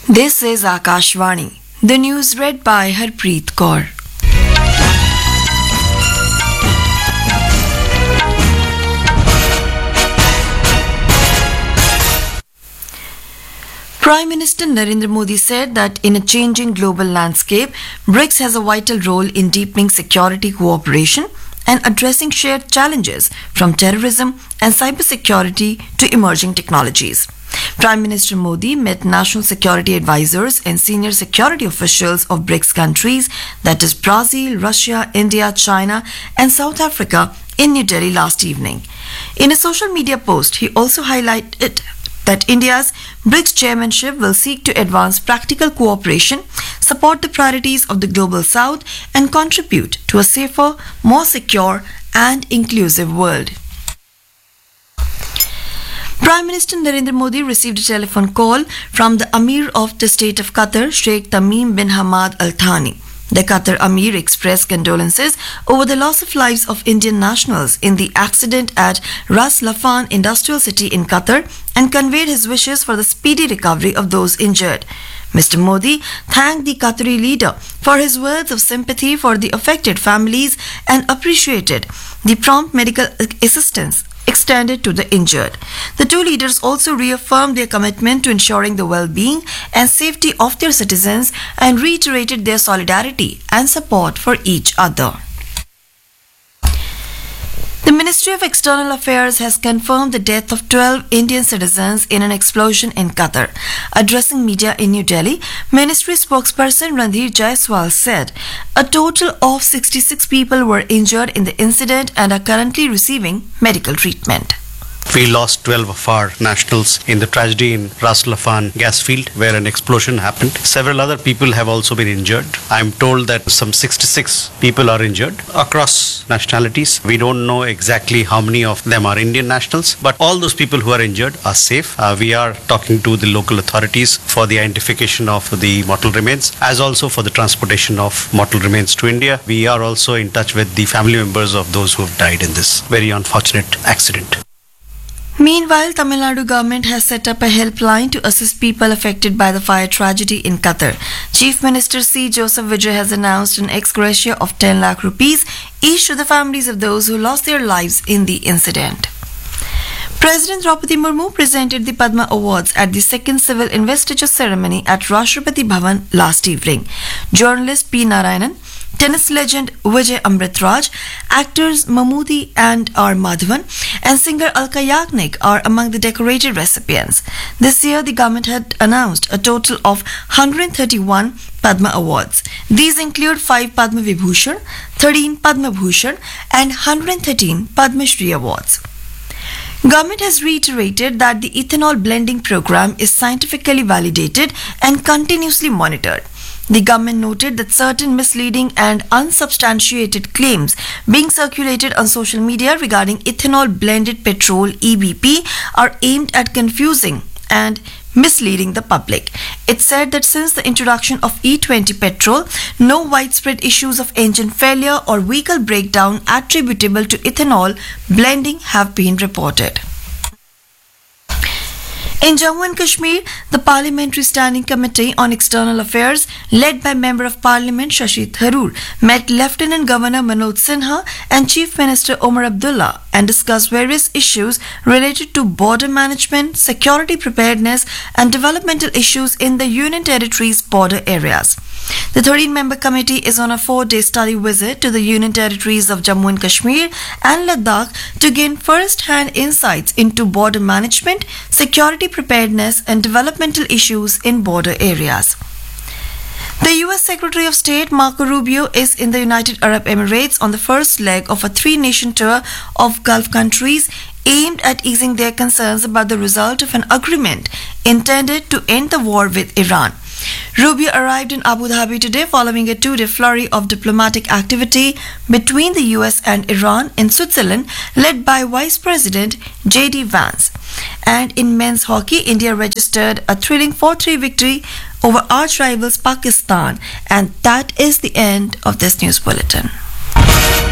This is Akashvani. The news read by Harpreet Kaur. Prime Minister Narendra Modi said that in a changing global landscape, BRICS has a vital role in deepening security cooperation and addressing shared challenges from terrorism and cybersecurity to emerging technologies. Prime Minister Modi met national security advisors and senior security officials of BRICS countries, that is Brazil, Russia, India, China, and South Africa, in New Delhi last evening. In a social media post, he also highlighted that India's BRICS chairmanship will seek to advance practical cooperation, support the priorities of the global south, and contribute to a safer, more secure, and inclusive world. Prime Minister Narendra Modi received a telephone call from the Amir of the State of Qatar, Sheikh Tamim bin Hamad Al Thani. The Qatar Amir expressed condolences over the loss of lives of Indian nationals in the accident at Ras Laffan Industrial City in Qatar and conveyed his wishes for the speedy recovery of those injured. Mr. Modi thanked the Qatari leader for his words of sympathy for the affected families and appreciated the prompt medical assistance extended to the injured. The two leaders also reaffirmed their commitment to ensuring the well-being and safety of their citizens and reiterated their solidarity and support for each other. The Ministry of External Affairs has confirmed the death of 12 Indian citizens in an explosion in Qatar. Addressing media in New Delhi, Ministry spokesperson Randhir Jaiswal said a total of 66 people were injured in the incident and are currently receiving medical treatment. We lost 12 of our nationals in the tragedy in Ras Laffan gas field where an explosion happened. Several other people have also been injured. I'm told that some 66 people are injured across nationalities. We don't know exactly how many of them are Indian nationals, but all those people who are injured are safe. We are talking to the local authorities for the identification of the mortal remains, as also for the transportation of mortal remains to India. We are also in touch with the family members of those who have died in this very unfortunate accident. Meanwhile, Tamil Nadu government has set up a helpline to assist people affected by the fire tragedy in Qatar. Chief Minister C. Joseph Vijay has announced an ex gratia of 10 lakh rupees each to the families of those who lost their lives in the incident. President Draupadi Murmu presented the Padma Awards at the second civil investiture ceremony at Rashtrapati Bhavan last evening. Journalist P. Narayanan, tennis legend Vijay Amritraj, actors Mammootty and R. Madhavan, and singer Alka Yagnik are among the decorated recipients. This year, the government had announced a total of 131 Padma Awards. These include 5 Padma Vibhushan, 13 Padma Bhushan, and 113 Padma Shri Awards. Government has reiterated that the ethanol blending program is scientifically validated and continuously monitored. The government noted that certain misleading and unsubstantiated claims being circulated on social media regarding ethanol blended petrol (EBP) are aimed at confusing and misleading the public. It said that since the introduction of E20 petrol, no widespread issues of engine failure or vehicle breakdown attributable to ethanol blending have been reported. In Jammu and Kashmir, the Parliamentary Standing Committee on External Affairs, led by Member of Parliament Shashi Tharoor, met Lieutenant Governor Manoj Sinha and Chief Minister Omar Abdullah and discussed various issues related to border management, security preparedness, and developmental issues in the Union Territory's border areas. The 13-member committee is on a 4-day study visit to the Union Territories of Jammu and Kashmir and Ladakh to gain first-hand insights into border management, security preparedness, and developmental issues in border areas. The U.S. Secretary of State Marco Rubio is in the United Arab Emirates on the first leg of a 3-nation tour of Gulf countries aimed at easing their concerns about the result of an agreement intended to end the war with Iran. Rubio arrived in Abu Dhabi today following a 2-day flurry of diplomatic activity between the US and Iran in Switzerland, led by Vice President J.D. Vance. And in men's hockey, India registered a thrilling 4-3 victory over arch rivals Pakistan. And that is the end of this news bulletin.